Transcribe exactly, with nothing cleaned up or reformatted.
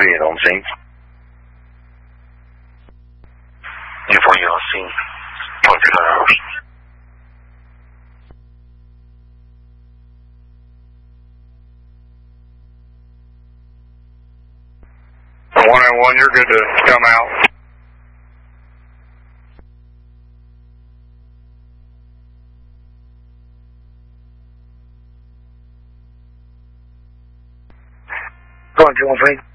forty-eight on scene. U forty-eight on scene. twenty-two hours. one oh one, you're good to come out. Going to one three.